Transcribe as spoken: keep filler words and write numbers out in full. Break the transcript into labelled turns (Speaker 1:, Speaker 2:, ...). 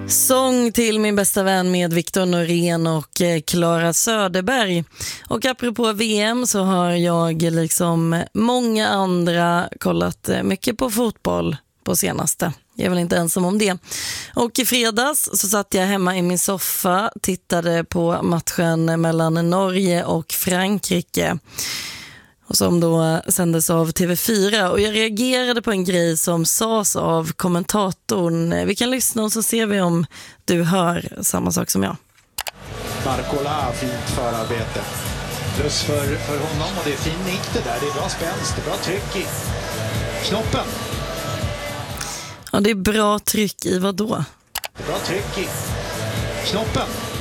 Speaker 1: Sång till min bästa vän med Victor Norén och Klara Söderberg. Och apropå V M så har jag liksom många andra kollat mycket på fotboll på senaste. Jag är väl inte ensam om det. Och i fredags så satt jag hemma i min soffa, tittade på matchen mellan Norge och Frankrike. Och som då sändes av T V fyra. Och jag reagerade på en grej som sades av kommentatorn. Vi kan lyssna och så ser vi om du hör samma sak som jag.
Speaker 2: Markola, fint förarbete. Plus för, för honom, och det är fin nick det där. Det är bra spänst, det är bra tryck i knoppen.
Speaker 1: Ja, det är bra tryck i vad då?
Speaker 2: Det är bra tryck i knoppen.